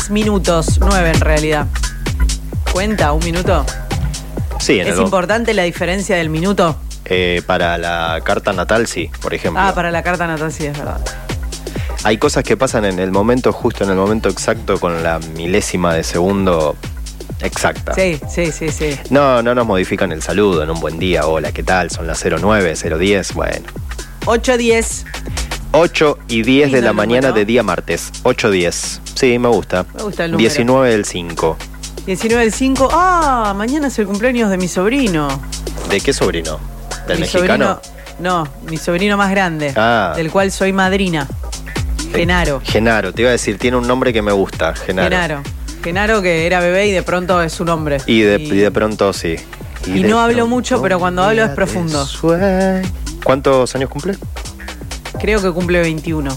10 minutos, 9 en realidad. ¿Cuenta un minuto? Sí, ¿Es importante la diferencia del minuto? Para la carta natal, sí, por ejemplo. Para la carta natal, sí, es verdad. Hay cosas que pasan en el momento, justo en el momento exacto, con la milésima de segundo exacta. Sí. No nos modifican el saludo en un buen día. Hola, ¿qué tal? Son las 09, 010, bueno. 8:10. 8 y 10 de la mañana número. de día martes. 8:10. Sí, me gusta. Me gusta el número. 19 del 5. 19 del 5. Mañana es el cumpleaños de mi sobrino. ¿De qué sobrino? ¿Del Mi mexicano? No, mi sobrino más grande. Del cual soy madrina. Genaro. Genaro, te iba a decir, tiene un nombre que me gusta. Genaro, que era bebé y de pronto es un hombre. Y de pronto sí. Y no hablo mucho, pero cuando hablo es profundo. ¿Cuántos años cumple? Creo que cumple 21.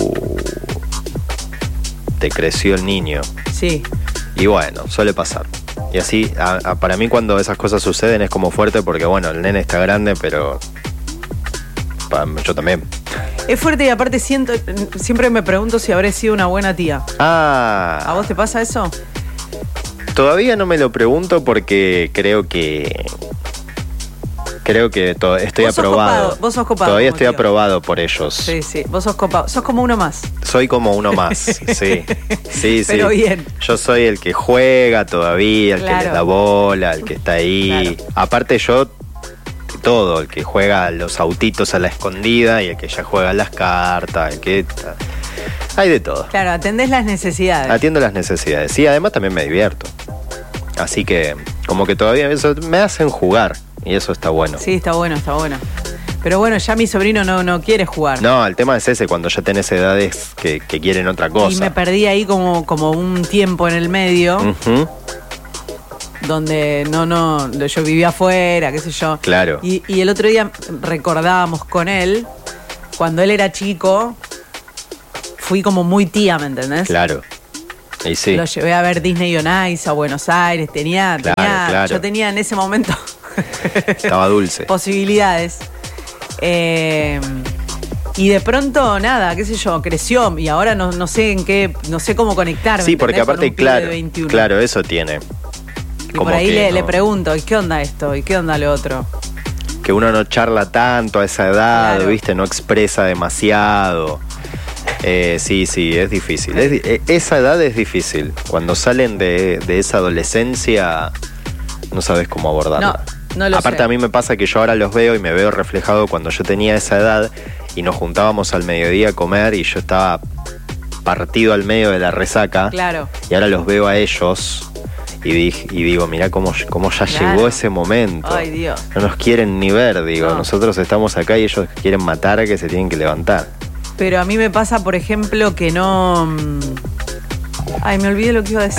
Te creció el niño. Sí. Y bueno, suele pasar. Y así, para mí cuando esas cosas suceden es como fuerte porque bueno, el nene está grande, pero yo también. Es fuerte y aparte siempre me pregunto si habré sido una buena tía. ¿A vos te pasa eso? Todavía no me lo pregunto porque creo que estoy aprobado. Vos sos copado. Todavía estoy aprobado por ellos. Sí, vos sos copado. Sos como uno más. Soy como uno más, sí. Pero bien. Yo soy el que juega todavía, el que le da bola, el que está ahí. Claro. Aparte yo, todo, el que juega los autitos a la escondida y el que ya juega las cartas, el que... Hay de todo. Claro, atendés las necesidades. Atiendo las necesidades. Sí, además también me divierto. Así que, como que todavía eso me hacen jugar. Y eso está bueno. Sí, está bueno. Pero bueno, ya mi sobrino no quiere jugar. No, el tema es ese, cuando ya tenés edades que quieren otra cosa. Y me perdí ahí como un tiempo en el medio. Uh-huh. Donde yo vivía afuera, qué sé yo. Claro. Y el otro día recordábamos con él, cuando él era chico, fui como muy tía, ¿me entendés? Claro. Y sí. Lo llevé a ver Disney on Ice a Buenos Aires, Claro. Yo tenía en ese momento estaba dulce. Posibilidades. Y de pronto, nada, qué sé yo, creció y ahora no sé no sé cómo conectarme. Sí, porque aparte, claro, claro, eso tiene. Y por ahí le pregunto, ¿y qué onda esto? ¿Y qué onda lo otro? Que uno no charla tanto a esa edad, claro. ¿Viste? No expresa demasiado. Sí, es difícil. Esa edad es difícil. Cuando salen de esa adolescencia, no sabes cómo abordarla. No lo Aparte sé. A mí me pasa que yo ahora los veo y me veo reflejado cuando yo tenía esa edad y nos juntábamos al mediodía a comer y yo estaba partido al medio de la resaca. Claro. Y ahora los veo a ellos y digo, mirá cómo ya llegó ese momento. Ay, Dios. No nos quieren ni ver, digo. No. Nosotros estamos acá y ellos quieren matar, que se tienen que levantar. Pero a mí me pasa, por ejemplo, que no... Ay, me olvidé lo que iba a decir.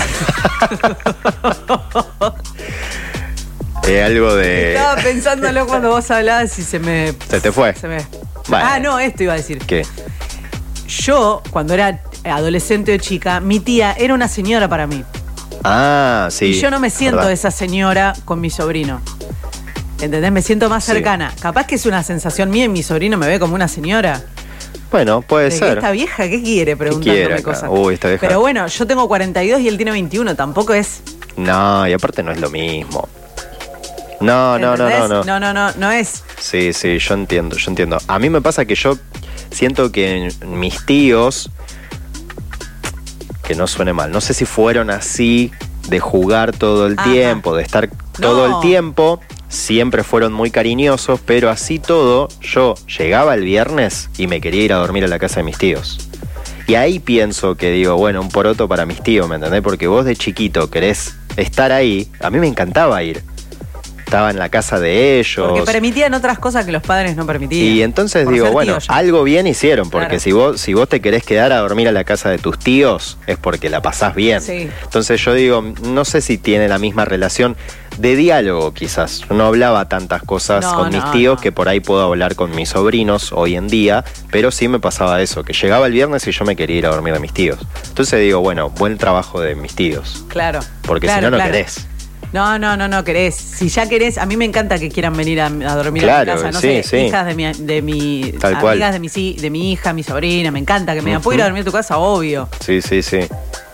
Algo de... Estaba pensándolo cuando vos hablabas y se te fue. Bueno. No, esto iba a decir. ¿Qué? Yo, cuando era adolescente o chica, mi tía era una señora para mí. Sí. Y yo no me siento ¿verdad? esa señora con mi sobrino. ¿Entendés? Me siento más cercana. Capaz que es una sensación mía y mi sobrino me ve como una señora. Bueno, puede ser. ¿Esta vieja qué quiere? Preguntándome cosas. Esta vieja. Pero bueno, yo tengo 42 y él tiene 21. Tampoco es... No, y aparte no es lo mismo. No es. Sí, yo entiendo. A mí me pasa que yo siento que mis tíos, que no suene mal, no sé si fueron así de jugar todo el tiempo, de estar todo el tiempo, siempre fueron muy cariñosos, pero así todo, yo llegaba el viernes y me quería ir a dormir a la casa de mis tíos. Y ahí pienso que digo, bueno, un poroto para mis tíos, ¿me entendés? Porque vos de chiquito querés estar ahí, a mí me encantaba ir. Estaba en la casa de ellos. Porque permitían otras cosas que los padres no permitían. Y entonces digo, bueno, algo bien hicieron, porque claro. si vos te querés quedar a dormir a la casa de tus tíos, es porque la pasás bien. Sí. Entonces yo digo, no sé si tiene la misma relación de diálogo quizás. Yo no hablaba tantas cosas con mis tíos que por ahí puedo hablar con mis sobrinos hoy en día, pero sí me pasaba eso, que llegaba el viernes y yo me quería ir a dormir a mis tíos. Entonces digo, bueno, buen trabajo de mis tíos. Claro. Porque si no, no querés. No querés. Si ya querés, a mí me encanta que quieran venir a dormir a mi casa. No sé, hijas de mi amigas de mi hija, mi sobrina, me encanta que me digan, ¿puedo ir a dormir a tu casa? Obvio. Sí.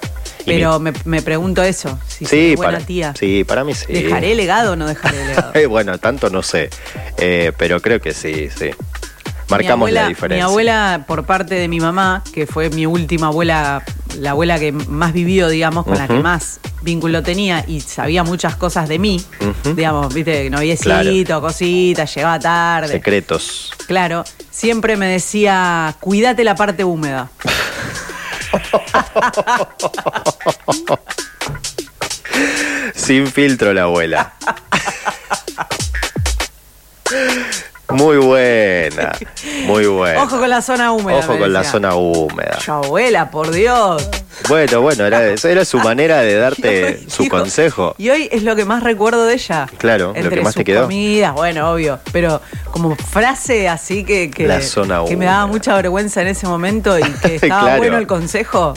Pero me pregunto eso, si Sí, soy buena tía. sí, para mí sí. ¿Dejaré legado o no dejaré legado? Bueno, tanto no sé, pero creo que sí. Marcamos la diferencia. Mi abuela, por parte de mi mamá, que fue mi última abuela, la abuela que más vivió, digamos, con la que más vínculo tenía y sabía muchas cosas de mí, digamos, viste, noviecito, cositas, llegaba tarde. Secretos. Claro, siempre me decía, cuídate la parte húmeda. Sin filtro la abuela. Muy buena, muy buena. Ojo con la zona húmeda. Ojo con la zona húmeda. Yo, abuela, por Dios. Bueno, era su manera de darte su consejo. Y hoy es lo que más recuerdo de ella. Claro, lo que más te quedó. Comidas, bueno, obvio. Pero como frase así que la zona que me daba mucha vergüenza en ese momento y que estaba claro. bueno el consejo.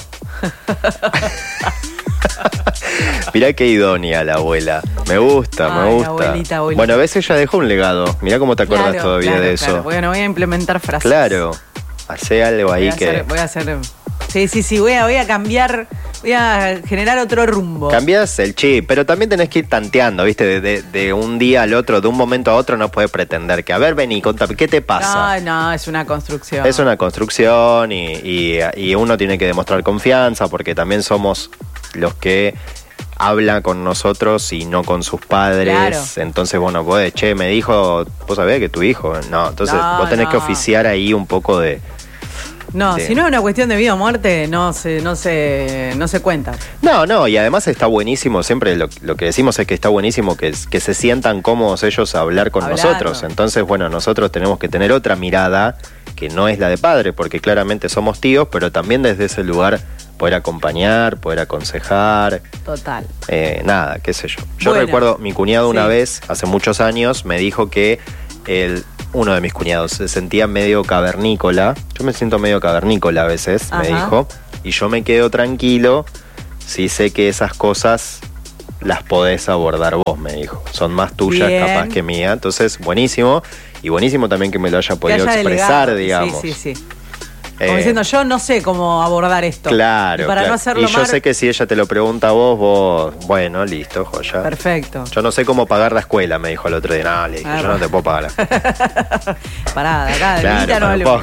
Mirá qué idónea la abuela. Me gusta. Abuelita. Bueno, a veces ella dejó un legado. Mirá cómo te acuerdas todavía de eso. Claro. Bueno, voy a implementar frases. Claro. Hacé algo ahí Voy a hacer. Sí, voy a cambiar, voy a generar otro rumbo. Cambias el chip, pero también tenés que ir tanteando, ¿viste? De un día al otro, de un momento a otro, no puedes pretender que, a ver, vení, contame, ¿qué te pasa? No, es una construcción. Es una construcción y uno tiene que demostrar confianza porque también somos los que hablan con nosotros y no con sus padres. Claro. Entonces, bueno, vos me dijo, vos sabés que tu hijo, no, entonces vos tenés que oficiar ahí un poco de... No, si no es una cuestión de vida o muerte, no se cuenta. No, y además está buenísimo, siempre lo que decimos es que está buenísimo que se sientan cómodos ellos a hablar con nosotros. Entonces, bueno, nosotros tenemos que tener otra mirada que no es la de padre, porque claramente somos tíos, pero también desde ese lugar poder acompañar, poder aconsejar. Total. Nada, qué sé yo. Yo recuerdo, mi cuñado una vez, hace muchos años, me dijo que uno de mis cuñados se sentía medio cavernícola. Yo me siento medio cavernícola a veces, me dijo. Y yo me quedo tranquilo si sé que esas cosas las podés abordar vos, me dijo. Son más tuyas capaz que mía. Entonces, buenísimo. Y buenísimo también que me lo haya podido expresar, digamos. Sí. Como diciendo, yo no sé cómo abordar esto. Claro. Y para no hacerlo y yo sé que si ella te lo pregunta a vos, bueno, listo, joya. Perfecto. Yo no sé cómo pagar la escuela, me dijo el otro día. No, le dije, yo no te puedo pagar la escuela. Pará, de acá, de claro, no hablemos.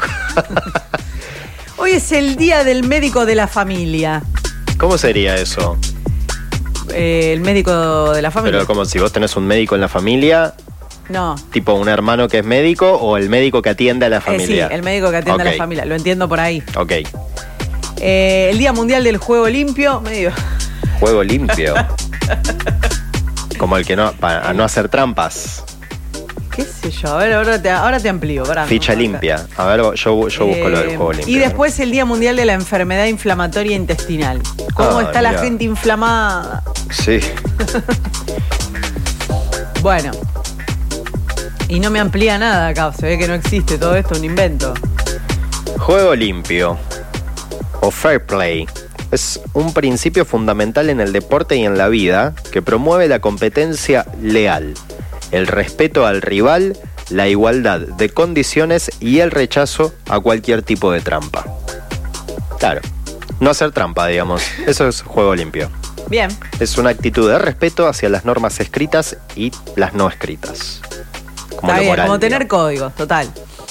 Hoy es el día del médico de la familia. ¿Cómo sería eso? El médico de la familia. Pero como si vos tenés un médico en la familia... No. ¿Tipo un hermano que es médico o el médico que atiende a la familia? Sí, el médico que atiende a la familia. Lo entiendo por ahí. Ok. El Día Mundial del Juego Limpio, medio. Juego limpio. Como el que no, para no hacer trampas. ¿Qué sé yo? A ver, ahora te amplío. Ficha limpia. A ver, yo busco lo del juego limpio. Y después el Día Mundial de la Enfermedad Inflamatoria Intestinal. ¿Cómo está la gente inflamada? Sí. Bueno. Y no me amplía nada acá, se ve que no existe todo esto, un invento. Juego limpio o fair play es un principio fundamental en el deporte y en la vida que promueve la competencia leal, el respeto al rival, la igualdad de condiciones y el rechazo a cualquier tipo de trampa. Claro, no hacer trampa, digamos, eso es juego limpio. Bien. Es una actitud de respeto hacia las normas escritas y las no escritas. Está bien, como tener códigos, total.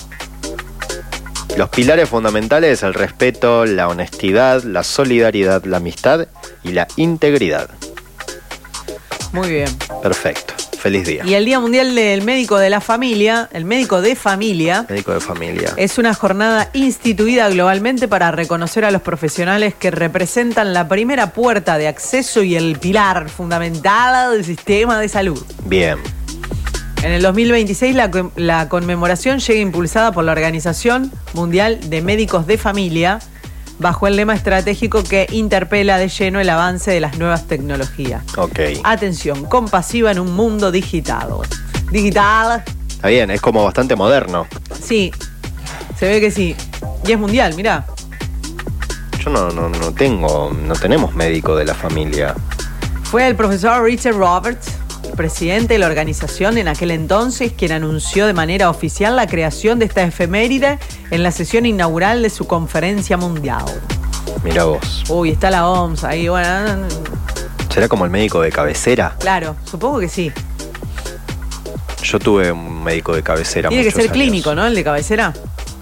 Los pilares fundamentales, el respeto, la honestidad, la solidaridad, la amistad y la integridad. Muy bien. Perfecto. Feliz día. Y el Día Mundial del Médico de la Familia, el médico de familia. Médico de familia. Es una jornada instituida globalmente para reconocer a los profesionales que representan la primera puerta de acceso y el pilar fundamental del sistema de salud. Bien. En el 2026 la conmemoración llega impulsada por la Organización Mundial de Médicos de Familia bajo el lema estratégico que interpela de lleno el avance de las nuevas tecnologías. Ok. Atención, compasiva en un mundo digital. Digital. Está bien, es como bastante moderno. Sí, se ve que sí. Y es mundial, mirá. Yo no tenemos médico de la familia. Fue el profesor Richard Roberts, presidente de la organización en aquel entonces, quien anunció de manera oficial la creación de esta efeméride en la sesión inaugural de su conferencia mundial. Mira vos. Uy, está la OMS ahí, bueno. ¿Será como el médico de cabecera? Claro, supongo que sí. Yo tuve un médico de cabecera. Tiene que muchos ser años. clínico, ¿no? El de cabecera.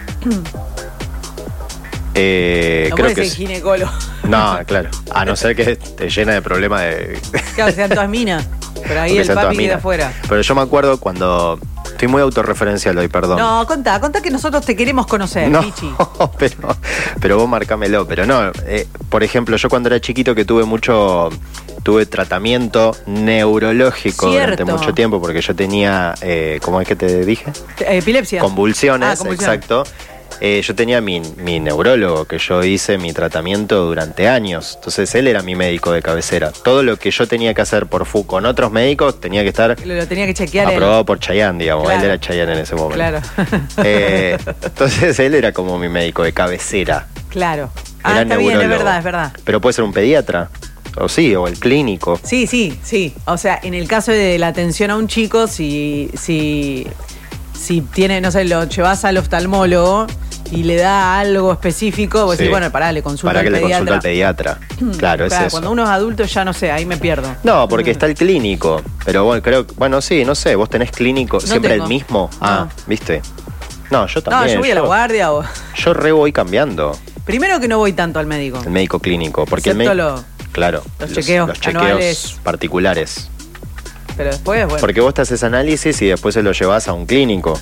No creo puede que ser ginecólogo. No, claro. A no ser que te llena de problemas de. Claro, sean todas minas. Pero ahí porque el sean todas papi queda minas. afuera. Pero yo me acuerdo cuando. Estoy muy autorreferencial hoy, perdón. No, contá que nosotros te queremos conocer, No, Pichi. pero vos marcámelo. Pero no, por ejemplo, yo cuando era chiquito que tuve tratamiento neurológico durante Cierto. mucho tiempo porque yo tenía, ¿cómo es que te dije? Epilepsia. Convulsiones, Convulsiones. exacto. Yo tenía mi neurólogo, que yo hice mi tratamiento durante años. Entonces él era mi médico de cabecera. Todo lo que yo tenía que hacer con otros médicos tenía que estar Lo tenía que chequear aprobado por Chayanne, digamos. Claro. Él era Chayanne en ese momento. Claro. Entonces él era como mi médico de cabecera. Claro. Era Está bien, neurólogo. es verdad. Pero puede ser un pediatra. O sí, o el clínico. Sí. O sea, en el caso de la atención a un chico, si tiene, no sé, lo llevas al oftalmólogo y le da algo específico, vos Sí. decís, bueno, pará, le consulta Para que al le pediatra. consulta al pediatra. Claro, es eso. Cuando uno es adulto ya no sé, ahí me pierdo. No, porque está el clínico. Pero bueno, sí, no sé. ¿Vos tenés clínico No siempre tengo. el mismo? No. Ah, ¿viste? No, yo No, también. yo voy a la guardia o... Yo re voy cambiando Primero que no voy tanto al médico. el médico clínico. Porque Excepto el médico. Claro. los chequeos anuales. particulares. Pero después, bueno, Porque vos te haces análisis y después se lo llevas a un clínico,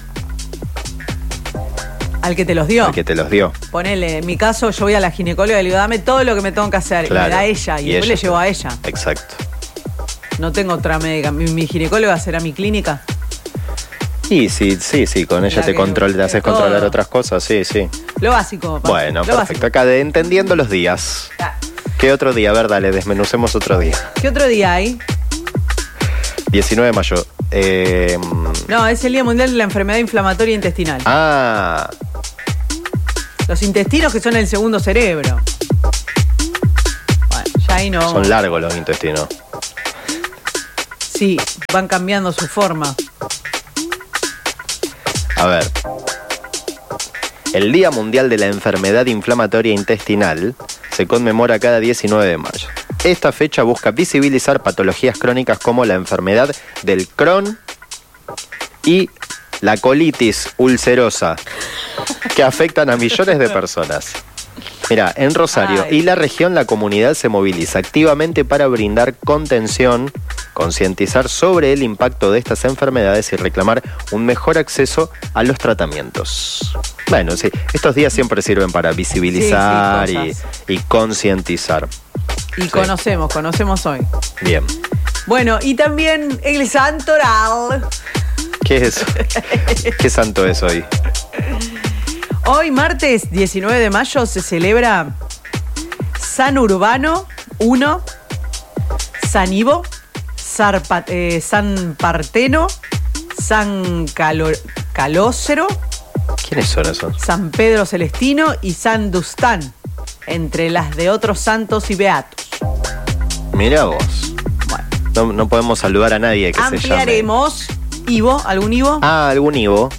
al que te los dio. al que te los dio. Ponele, en mi caso, yo voy a la ginecóloga y le digo, dame todo lo que me tengo que hacer. Claro. Y me da ella, y después ella le llevo a ella. Exacto. No tengo otra médica. Mi ginecóloga será mi clínica. Y sí, con ella La te que- te haces todo. controlar otras cosas, sí. Lo básico, papá. Bueno, Lo perfecto. Acá de entendiendo los días. básico. Ah, ¿Qué otro día? A ver, dale, desmenucemos otro día. ¿Qué otro día hay? 19 de mayo. No, es el Día Mundial de la Enfermedad Inflamatoria Intestinal. Ah, Los intestinos que son el segundo cerebro. Bueno, ya ahí no. son largos los intestinos. Sí, van cambiando su forma. A ver. El Día Mundial de la Enfermedad Inflamatoria Intestinal se conmemora cada 19 de mayo. Esta fecha busca visibilizar patologías crónicas como la enfermedad del Crohn y la colitis ulcerosa, que afectan a millones de personas. Mira, en Rosario Ay. y la región la comunidad se moviliza activamente para brindar contención, concientizar sobre el impacto de estas enfermedades y reclamar un mejor acceso a los tratamientos. Bueno, sí, estos días siempre sirven para visibilizar Sí, y, cosas. y concientizar. Y Sí. conocemos hoy. Bien. Bueno, y también el santoral. ¿Qué es eso? ¿Qué santo es hoy? Hoy, martes 19 de mayo, se celebra San Urbano I, San Ivo, San Parteno, San Calócero, ¿Quiénes son esos? San Pedro Celestino y San Dustán, entre las de otros santos y beatos. Mira vos. Bueno, No podemos saludar a nadie que se llame. ampliaremos. Ivo, ¿algún Ivo? Ah, algún Ivo.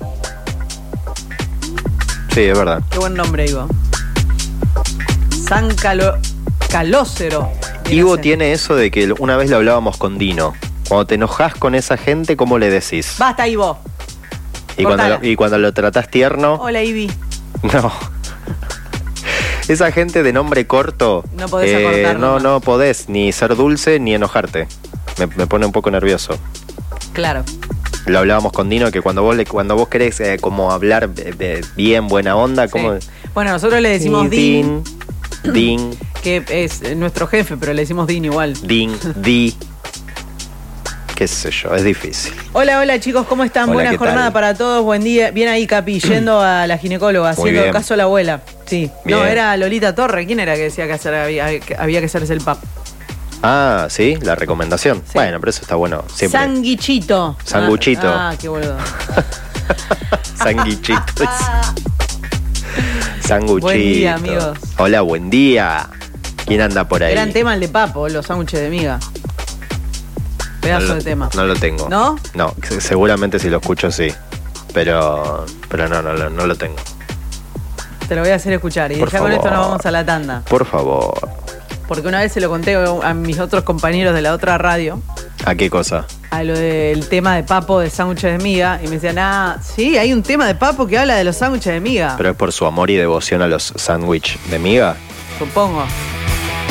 Sí, es verdad. Qué buen nombre, Ivo. San Calócero. Ivo tiene eso de que una vez lo hablábamos con Dino. Cuando te enojas con esa gente, ¿cómo le decís? Basta, Ivo. Y cortala. cuando lo tratás tierno, Hola, Ivi. no. Esa gente de nombre corto, No podés acortarlo, no podés ni ser dulce ni enojarte. Me pone un poco nervioso. Claro. Lo hablábamos con Dino que cuando vos querés como hablar bien, buena onda, como Sí. Bueno, nosotros le decimos Din, Din, que es nuestro jefe, pero le decimos Din igual. Di. Qué sé yo, es difícil. Hola chicos, ¿cómo están? Hola, Buena ¿qué jornada tal? para todos, buen día. Bien ahí, Capi, yendo a la ginecóloga, Muy haciendo bien. caso a la abuela. Sí. No, Bien. era Lolita Torre. ¿Quién era que decía que había que hacerse el pap? Ah, sí, la recomendación. Sí. Bueno, pero eso está bueno. Siempre. Sanguichito. Sanguchito. Ah, qué boludo. Sanguichito. Sanguchito. Buen día, amigos. Hola, buen día. ¿Quién anda por ahí? Gran tema el de papo, los sándwiches de miga. Pedazo de tema. No lo tengo. ¿No? No, seguramente si lo escucho sí. Pero no lo tengo. Te lo voy a hacer escuchar. Y ya con esto nos vamos a la tanda. Por favor. Porque una vez se lo conté a mis otros compañeros de la otra radio. ¿A qué cosa? A lo del tema de Papo de sándwiches de miga. Y me decían, sí, hay un tema de Papo que habla de los sándwiches de miga. ¿Pero es por su amor y devoción a los sándwiches de miga? Supongo.